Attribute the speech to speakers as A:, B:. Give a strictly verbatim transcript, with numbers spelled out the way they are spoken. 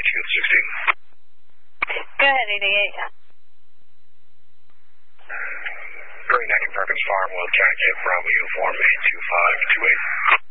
A: two sixteen.
B: Go ahead, eighty-eight.
A: Green Neck and Perkins Farm, Will County, Bravo Uniform eight two five two eight.